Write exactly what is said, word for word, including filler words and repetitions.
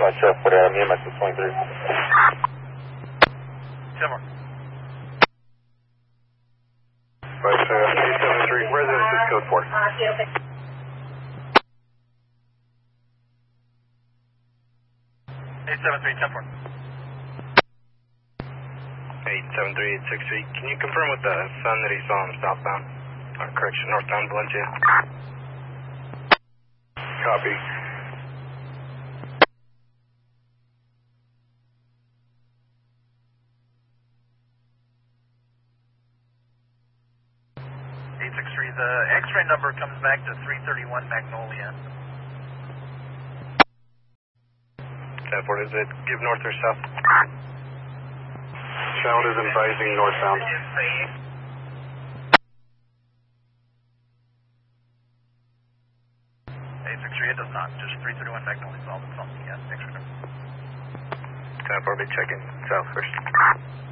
watch out for that. E M S is twenty-three. ten more. Right, uh, eight seven three, residence is code four. eight seven three, ten four. eight seven three, eight six three, can you confirm with the sun that he saw him southbound? Or correction, northbound Valencia? Copy. eight six three, the X-ray number comes back to three thirty-one Magnolia. ten four, is it give north or south? Sound is advising northbound. eight six three, it does not. Just three thirty-one Magnolia is all that's on the uh, X-ray number. ten four, be checking south first.